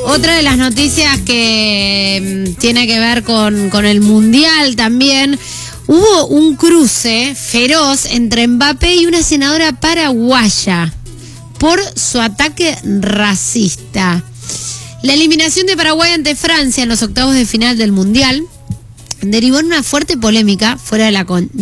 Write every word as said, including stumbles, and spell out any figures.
Otra de las noticias que mm, tiene que ver con, con el Mundial también. Hubo un cruce feroz entre Mbappé y una senadora paraguaya por su ataque racista. La eliminación de Paraguay ante Francia en los octavos de final del Mundial derivó en una fuerte polémica fuera de la, con